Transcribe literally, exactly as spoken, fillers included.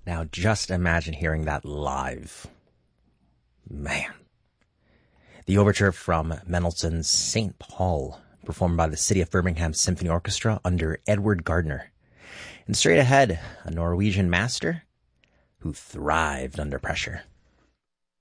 Now just imagine hearing that live. Man. The overture from Mendelssohn's Saint Paul, performed by the City of Birmingham Symphony Orchestra under Edward Gardner. And straight ahead, a Norwegian master who thrived under pressure.